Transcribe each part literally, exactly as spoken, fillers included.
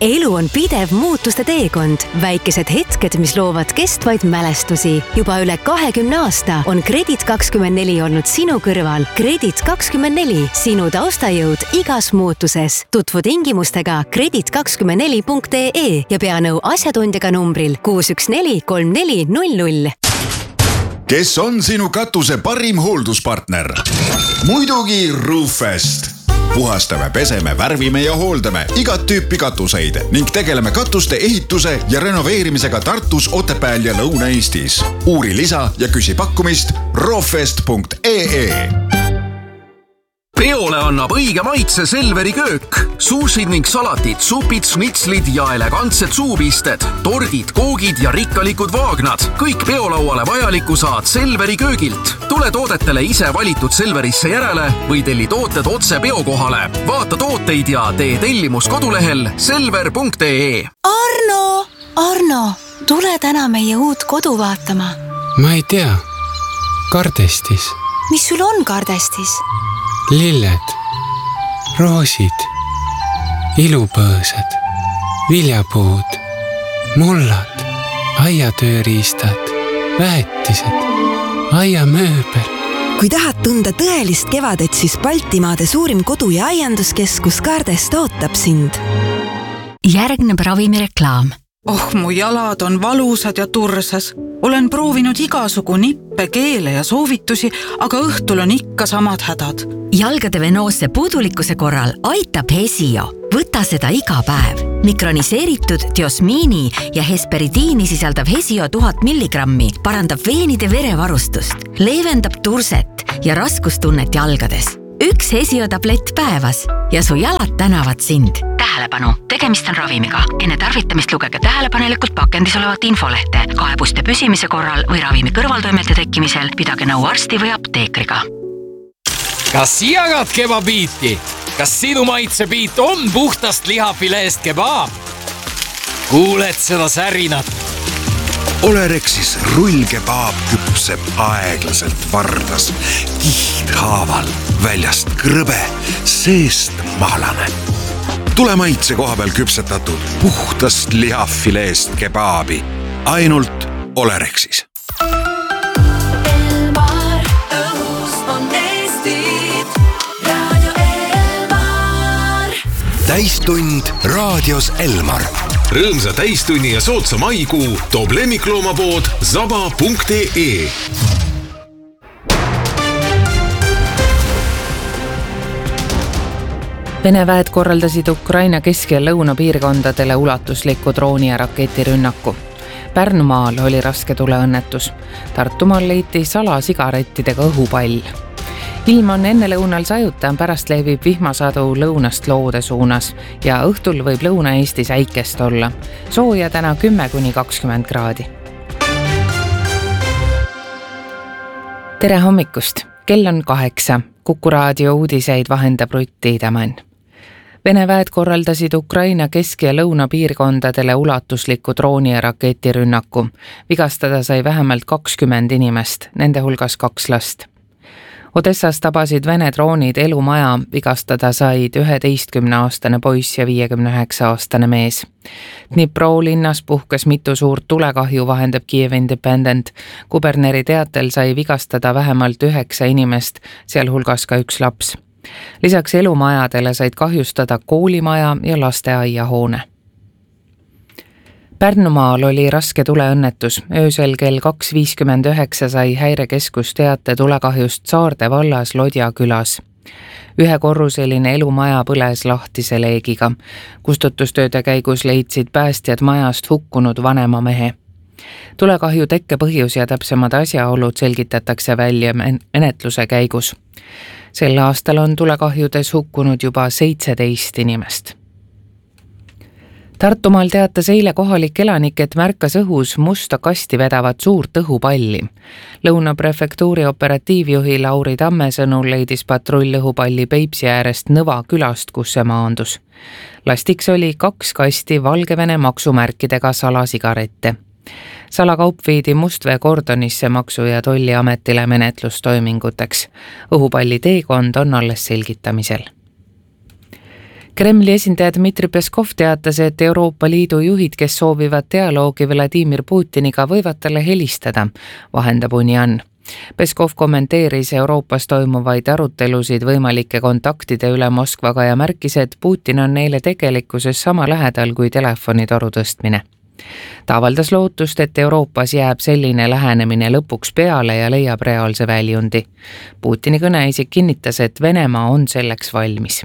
elu on pidev muutuste teekond. Väikesed hetked, mis loovad kestvaid mälestusi. Juba üle kahekümne aasta on Kredit kakskümmend neli olnud sinu kõrval. Kredit kakskümmend neli, sinu taustajõud igas muutuses. Tutvu tingimustega kredit kakskümmend neli punkt ee ja pea nõu asjatundjaga numbril kuus üks neli kolm neli null null. Kes on sinu katuse parim hoolduspartner? Muidugi Roofest. Puhastame, peseme, värvime ja hooldame igat tüüpi katuseid ning tegeleme katuste ehituse ja renoveerimisega Tartus, Otepääl ja Lõuna-Eestis. Uuri lisa ja küsi pakkumist roofest punkt ee. Peole annab õige maitse Selveri köök. Suusid ning salatid, supid, snitslid ja elegantsed suupisted, tordid, koogid ja rikkalikud vaagnad. Kõik peolauale vajaliku saad Selveri köögilt. Tule toodetele ise valitud Selverisse järele või telli tooted otse peokohale. Vaata tooteid ja tee tellimus kodulehel selver punkt ee. Arno, Arno, tule täna meie uut kodu vaatama. Ma ei tea. Kardestis. Mis sul on kardestis? Lilled, roosid, ilupõõsad, viljapuud, mullad, aiatööriistad, väetised, aiamööbel. Kui tahad tunda tõelist kevadet, siis Baltimaade suurim kodu- ja aianduskeskus Kardest ootab sind. Järgneb ravimireklaam. Oh, mu jalad on valusad ja tursas. Olen proovinud igasugu nippe, keele ja soovitusi, aga õhtul on ikka samad hädad. Jalgade venoosse puudulikkuse korral aitab Hesio. Võta seda iga päev. Mikroniseeritud diosmiini ja hesperidiini sisaldav Hesio tuhat milligrammi parandab veenide verevarustust, leevendab turset ja raskustunnet jalgades. Üks Hesio tablett päevas ja su jalad tänavad sind. Tähelepanu, tegemist on ravimiga. Enne tarvitamist lugege tähelepanelikult pakendis olevat infolehte. Kaebuste püsimise korral või ravimi kõrvaltoimete tekkimisel pidage nõu arsti või apteekriga. Kas jagad kebabiiti? Kas sinu maitsebiit on puhtast lihafileest kebaab? Kuuled seda särinat? Olerexis rullkebaab küpseb aeglaselt vardas, kihdhaaval, väljast krõbe, seest maalane. Tule maitse koha peal küpsetatud puhtast lihafileest kebaabi. Ainult Olerexis. Elmar, õhus on Eestit. Raadio Elmar. Täistund raadios Elmar. Rõõmsa täistunni ja sootsa maikuu toob lemmikloomapood zaba punkt ee. Vene väed korraldasid Ukraina kesk- ja lõunapiirkondadele ulatusliku drooni- ja raketirünnaku. Pärnumaal oli raske tuleõnnetus. Tartumaal leiti salasigarettidega õhupall. Ilm on enne lõunal sajuta, pärast lehvib vihmasadu lõunast loode suunas ja õhtul võib Lõuna-Eestis äikest olla. Sooja täna kümme kuni kakskümmend kraadi. Tere hommikust! Kell on kaheksa. Kuku raadio uudiseid vahendab Rutti Idamann. Vene väed korraldasid Ukraina kesk- ja lõunapiirkondadele ulatusliku drooni- ja raketirünnaku. Vigastada sai vähemalt kakskümmend inimest, nende hulgas kaks last. Odessas tabasid Vene droonid elumaja, vigastada said üheteistkümneaastane poiss ja viiekümne üheksa aastane mees. Dnipro linnas puhkes mitu suurt tulekahju, vahendab Kiev Independent. Kuberneri teatel sai vigastada vähemalt üheksa inimest, sealhulgas ka üks laps. Lisaks elumajadele said kahjustada koolimaja ja lasteaiahoone. Pärnumaal oli raske tuleõnnetus. Öösel kell kaks viiskümmend üheksa sai häirekeskus teate tulekahjust Saarde vallas Lodja külas. Ühekorruseline elumaja põles lahtise leegiga. Kustutustööde käigus leidsid päästjad majast hukkunud vanema mehe. Tulekahju tekke põhjus ja täpsemad asjaolud selgitatakse välja menetluse käigus. Sel aastal on tulekahjudes hukkunud juba seitseteist inimest. Tartumaal teatas eile kohalik elanik, et märkas õhus musta kasti vedavat suurt õhupalli. Lõunaprefektuuri operatiivjuhi Lauri Tamme sõnul leidis patrull õhupalli Peipsi äärest Nõva külast, kus see maandus. Lastiks oli kaks kasti Valgevene maksumärkidega salasigarette. Salakaup viidi Mustvee kordonisse Maksu- ja Tolliametile menetlustoiminguteks. Õhupalli teekond on alles selgitamisel. Kremli esindaja Dmitri Peskov teatas, et Euroopa Liidu juhid, kes soovivad dialoogi Vladimir Putiniga, võivad talle helistada, vahendab Unian. Peskov kommenteeris Euroopas toimuvaid arutelusid võimalike kontaktide üle Moskvaga ja märkis, et Putin on neile tegelikkuses sama lähedal kui telefonitoru tõstmine. Ta avaldas lootust, et Euroopas jääb selline lähenemine lõpuks peale ja leiab reaalse väljundi. Putini kõneisik kinnitas, et Venemaa on selleks valmis.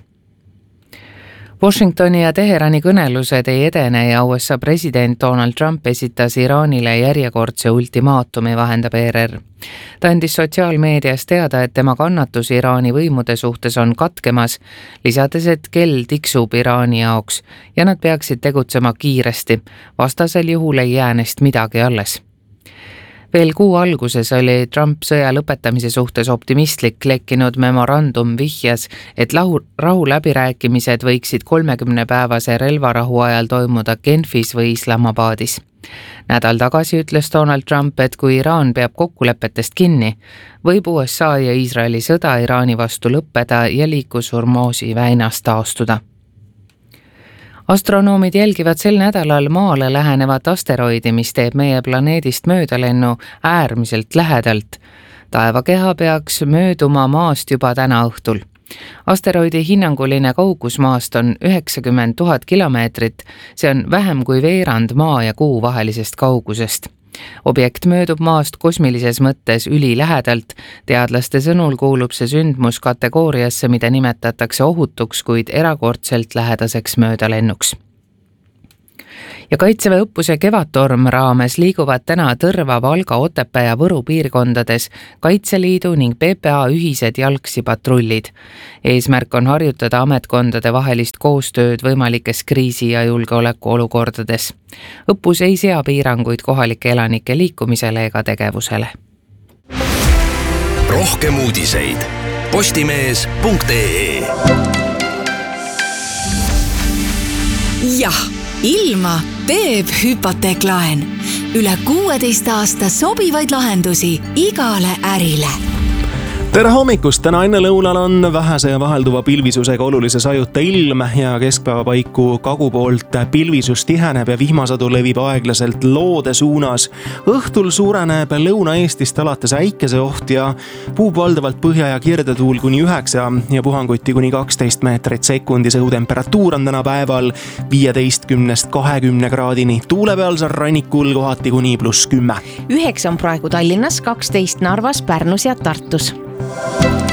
Washingtoni ja Teherani kõnelused ei edene ja U S A president Donald Trump esitas Iraanile järjekordse ultimaatumi, vahendab E R R. Ta andis sotsiaalmeedias teada, et tema kannatus Iraani võimude suhtes on katkemas, lisades, et kell tiksub Iraani jaoks ja nad peaksid tegutsema kiiresti, vastasel juhul ei jää neist midagi alles. Veel kuu alguses oli Trump sõja lõpetamise suhtes optimistlik, lekkinud memorandum vihjas, et lahu, rahu läbirääkimised võiksid kolmekümne päevase relvarahu ajal toimuda Genfis või Islamabadis. Nädal tagasi ütles Donald Trump, et kui Iraan peab kokkulepetest kinni, võib U S A ja Iisraeli sõda Iraani vastu lõppeda ja liikus Hormuzi väinas taastuda. Astronoomid jälgivad sel nädalal maale lähenevat asteroidi, mis teeb meie planeedist möödalennu äärmiselt lähedalt. Taevakeha peaks mööduma maast juba täna õhtul. Asteroidi hinnanguline kaugus maast on üheksakümmend tuhat kilomeetrit, see on vähem kui veerand maa ja kuu vahelisest kaugusest. Objekt möödub maast kosmilises mõttes ülilähedalt, teadlaste sõnul kuulub see sündmus kategooriasse, mida nimetatakse ohutuks, kuid erakordselt lähedaseks möödalennuks. Ja Kaitseväe õppuse Kevadtorm raames liiguvad täna Tõrva, Valga, Otepää ja Võru piirkondades Kaitseliidu ning P P A ühised jalgsipatrullid. Eesmärk on harjutada ametkondade vahelist koostööd võimalikes kriisi- ja julgeolekuolukordades. Õppus ei sea piiranguid kohalike elanike liikumisele ega tegevusele. Rohkem uudiseid postimees punkt ee. Jah, ilma teeb hüpoteeklaen. Üle kuueteist aasta sobivaid lahendusi igale ärile. Tere hommikust! Täna enne lõunal on vähese ja vahelduva pilvisusega olulise sajuta ilm ja keskpäeva paiku kagu poolt pilvisus tiheneb ja vihmasadu levib aeglaselt loode suunas. Õhtul suureneb Lõuna-Eestist alates äikese oht ja puub valdavalt põhja- ja kirdetuul kuni üheksa ja puhanguti kuni kaksteist meetrit sekundis. Õhutemperatuur on täna päeval viieteistkümnest kahekümne kraadini. Tuulepealsel rannikul kohati kuni pluss kümme. Üheksa on praegu Tallinnas, kaksteist Narvas, Pärnus ja Tartus.